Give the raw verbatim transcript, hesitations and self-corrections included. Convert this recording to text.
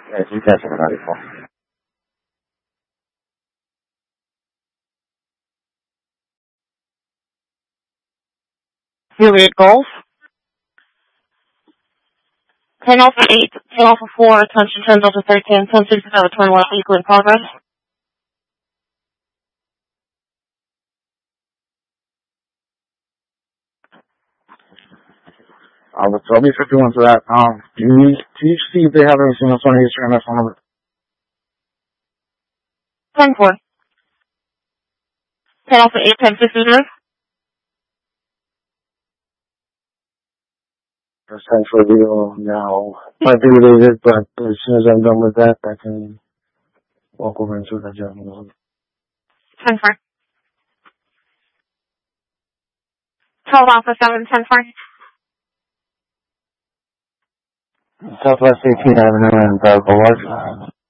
Yes, you can seven ninety-four. Juliet Golf. ten Alpha eight, ten Alpha four, attention ten Delta thirteen, ten sixty-seven twenty-one, vehicle in progress. Uh, but so I'll be fifty-one to that. Um, do you, do you see if they have anything else on history on that phone number? ten four. ten Alpha eight, ten sixty-seven. That's ten for the video now. Might be what it is, but as soon as I'm done with that, I can walk over into that gentleman. ten four. twelve Alpha seven, ten four. Southwest eighteenth Avenue and uh, Boulevard.